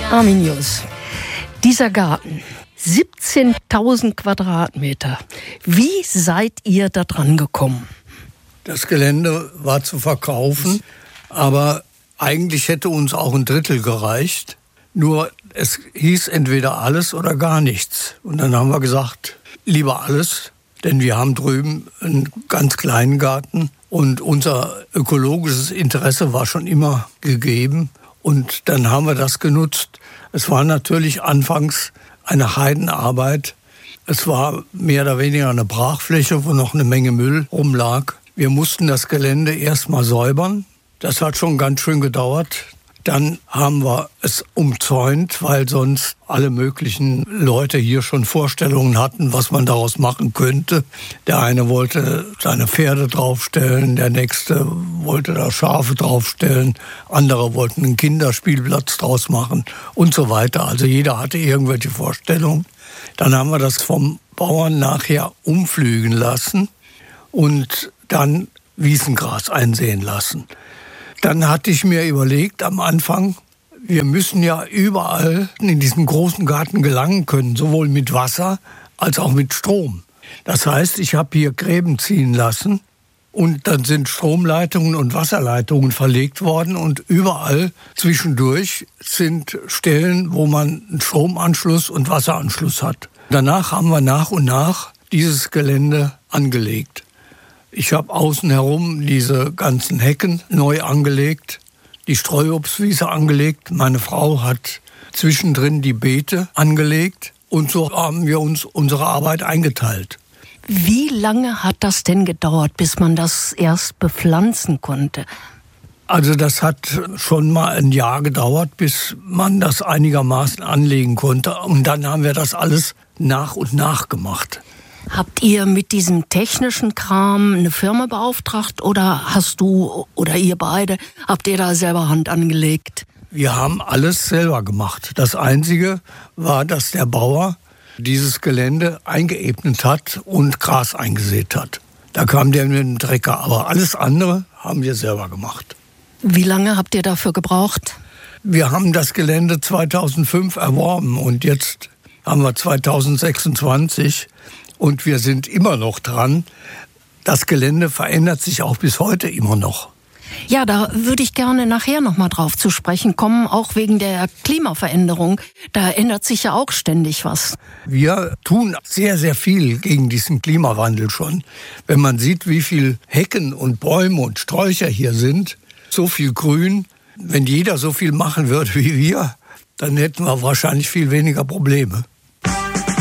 Arminius, dieser Garten, 17.000 Quadratmeter. Wie seid ihr da dran gekommen? Das Gelände war zu verkaufen, aber eigentlich hätte uns auch ein Drittel gereicht. Nur es hieß entweder alles oder gar nichts. Und dann haben wir gesagt, lieber alles, denn wir haben drüben einen ganz kleinen Garten und unser ökologisches Interesse war schon immer gegeben. Und dann haben wir das genutzt. Es war natürlich anfangs eine Heidenarbeit. Es war mehr oder weniger eine Brachfläche, wo noch eine Menge Müll rumlag. Wir mussten das Gelände erstmal säubern. Das hat schon ganz schön gedauert. Dann haben wir es umzäunt, weil sonst alle möglichen Leute hier schon Vorstellungen hatten, was man daraus machen könnte. Der eine wollte seine Pferde draufstellen, der nächste wollte da Schafe draufstellen, andere wollten einen Kinderspielplatz draus machen und so weiter. Also jeder hatte irgendwelche Vorstellungen. Dann haben wir das vom Bauern nachher umpflügen lassen und dann Wiesengras einsehen lassen. Dann hatte ich mir überlegt am Anfang, wir müssen ja überall in diesen großen Garten gelangen können, sowohl mit Wasser als auch mit Strom. Das heißt, ich habe hier Gräben ziehen lassen und dann sind Stromleitungen und Wasserleitungen verlegt worden und überall zwischendurch sind Stellen, wo man einen Stromanschluss und Wasseranschluss hat. Danach haben wir nach und nach dieses Gelände angelegt. Ich habe außen herum diese ganzen Hecken neu angelegt, die Streuobstwiese angelegt. Meine Frau hat zwischendrin die Beete angelegt und so haben wir uns unsere Arbeit eingeteilt. Wie lange hat das denn gedauert, bis man das erst bepflanzen konnte? Also das hat schon mal ein Jahr gedauert, bis man das einigermaßen anlegen konnte. Und dann haben wir das alles nach und nach gemacht. Habt ihr mit diesem technischen Kram eine Firma beauftragt oder hast du oder ihr beide, habt ihr da selber Hand angelegt? Wir haben alles selber gemacht. Das Einzige war, dass der Bauer dieses Gelände eingeebnet hat und Gras eingesät hat. Da kam der mit dem Trecker, aber alles andere haben wir selber gemacht. Wie lange habt ihr dafür gebraucht? Wir haben das Gelände 2005 erworben und jetzt haben wir 2026. Und wir sind immer noch dran. Das Gelände verändert sich auch bis heute immer noch. Ja, da würde ich gerne nachher noch mal drauf zu sprechen kommen, auch wegen der Klimaveränderung. Da ändert sich ja auch ständig was. Wir tun sehr, sehr viel gegen diesen Klimawandel schon. Wenn man sieht, wie viel Hecken und Bäume und Sträucher hier sind, so viel Grün. Wenn jeder so viel machen würde wie wir, dann hätten wir wahrscheinlich viel weniger Probleme.